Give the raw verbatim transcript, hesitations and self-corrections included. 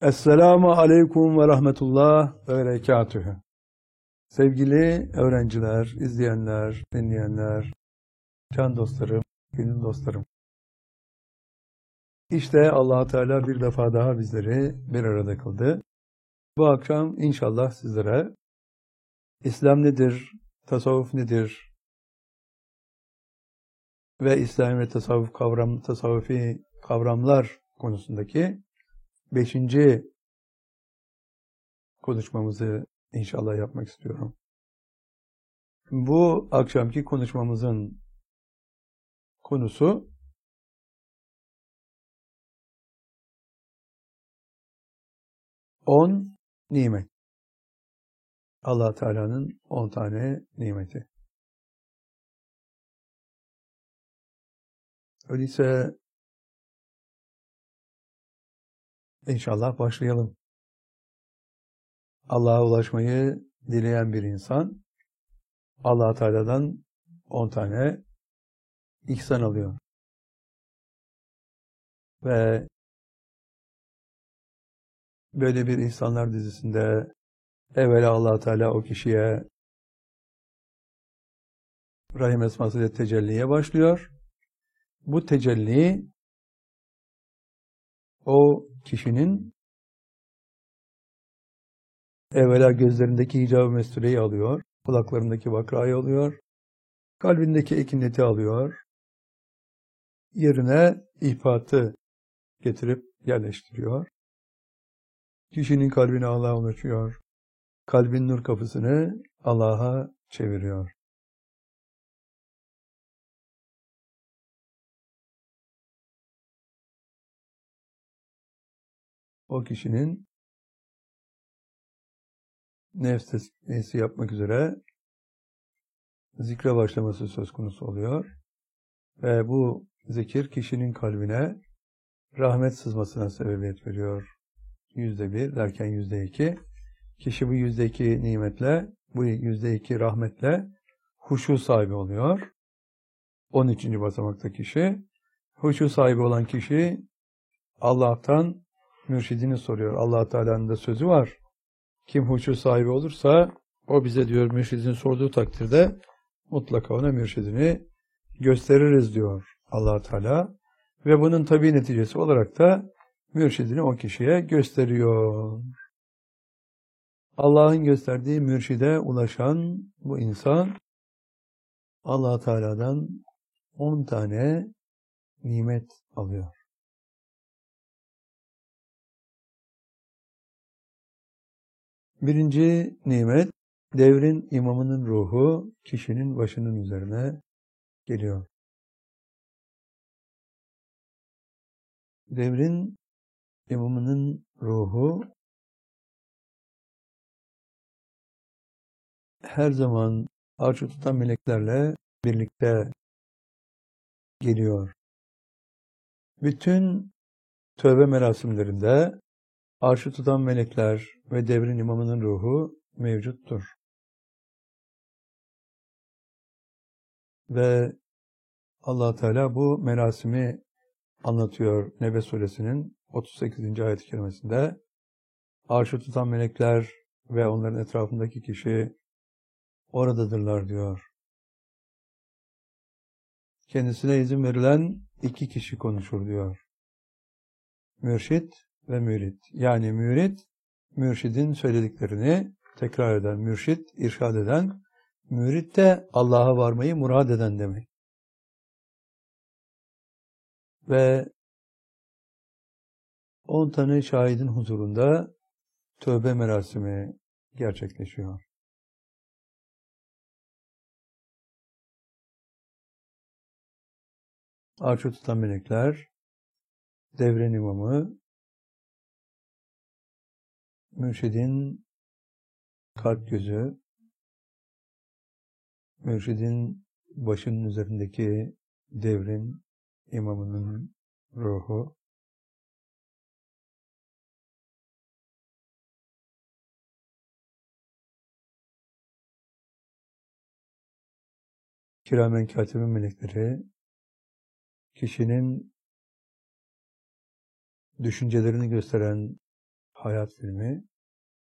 Esselamu aleyküm ve rahmetullah ve berekatühü. Sevgili öğrenciler, izleyenler, dinleyenler, can dostlarım, gönül dostlarım. İşte Allah Teala bir defa daha bizleri bir arada kıldı. Bu akşam inşallah sizlere İslam nedir, tasavvuf nedir ve İslam ve tasavvuf kavram, tasavvufi kavramlar konusundaki beşinci konuşmamızı inşallah yapmak istiyorum. Bu akşamki konuşmamızın konusu on nimet. Allah Teala'nın on tane nimeti. Öyleyse inşallah başlayalım. Allah'a ulaşmayı dileyen bir insan Allah Teala'dan on tane ihsan alıyor. Ve böyle bir ihsanlar dizisinde evvela Allah Teala o kişiye Rahim esmasıyla tecelliye başlıyor. Bu tecelli o kişinin evvela gözlerindeki hicab-ı mestureyi alıyor, kulaklarındaki vakrayı alıyor, kalbindeki ekineti alıyor, yerine ihfatı getirip yerleştiriyor. Kişinin kalbini Allah'a ulaşıyor, kalbin nur kapısını Allah'a çeviriyor. O kişinin nefs tezkiyesi yapmak üzere zikre başlaması söz konusu oluyor. Ve bu zikir kişinin kalbine rahmet sızmasına sebebiyet veriyor. Yüzde bir derken yüzde iki. Kişi bu yüzde iki nimetle, bu yüzde iki rahmetle huşu sahibi oluyor. on üçüncü basamakta kişi. Huşu sahibi olan kişi Allah'tan mürşidini soruyor. Allah Teala'nın da sözü var. Kim huşu sahibi olursa o bize diyor mürşidini sorduğu takdirde mutlaka ona mürşidini gösteririz diyor Allah Teala. Ve bunun tabii neticesi olarak da mürşidini o kişiye gösteriyor. Allah'ın gösterdiği mürşide ulaşan bu insan Allah Teala'dan on tane nimet alıyor. Birinci nimet, devrin imamının ruhu kişinin başının üzerine geliyor. Devrin imamının ruhu her zaman arş-ı tutan meleklerle birlikte geliyor. Bütün tövbe merasimlerinde arş-ı tutan melekler ve devrin imamının ruhu mevcuttur. Ve Allah Teala bu merasimi anlatıyor Nebe suresinin otuz sekizinci ayet-i kerimesinde. Arş-ı tutan melekler ve onların etrafındaki kişi oradadırlar diyor. Kendisine izin verilen iki kişi konuşur diyor. Mürşit ve mürit. Yani mürit, mürşidin söylediklerini tekrar eden, mürşit, irşad eden, mürit de Allah'a varmayı murad eden demek. Ve on tane şahidin huzurunda tövbe merasimi gerçekleşiyor. Arş-ı tutan melekler, devrin imamı, mürşidin kalp gözü, mürşidin başının üzerindeki devrin imamının ruhu, kiramen katibin melekleri, kişinin düşüncelerini gösteren hayat filmi.